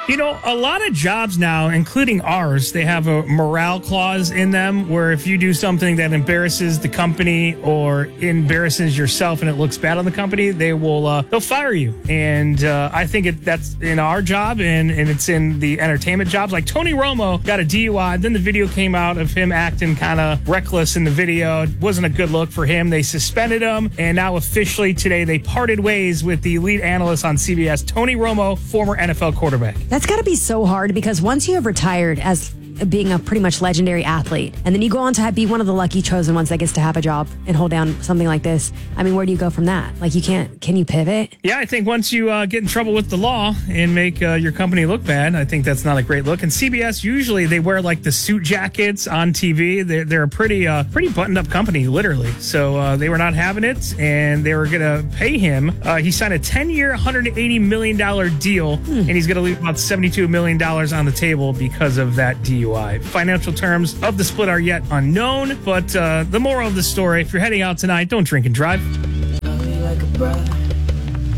You know, a lot of jobs now, including ours, they have a morale clause in them where if you do something that embarrasses the company or embarrasses yourself and it looks bad on the company, they'll fire you. And I think that's in our job and it's in the entertainment jobs. Like Tony Romo got a DUI. Then the video came out of him acting kind of reckless in the video. It wasn't a good look for him. They suspended him. And now officially today, they parted ways with the lead analyst on CBS, Tony Romo, former NFL quarterback. That's got to be so hard because once you have retired as being a pretty much legendary athlete, and then you go on to be one of the lucky chosen ones that gets to have a job and hold down something like this. I mean, where do you go from that? Like, can you pivot? Yeah, I think once you get in trouble with the law and make your company look bad, I think that's not a great look. And CBS, usually they wear like the suit jackets on TV. They're a pretty buttoned up company, literally. So they were not having it, and they were going to pay him. He signed a 10-year, $180 million deal, and he's going to leave about $72 million on the table because of that deal. Financial terms of the split are yet unknown, but the moral of the story, if you're heading out tonight, don't drink and drive. Love me like a brother.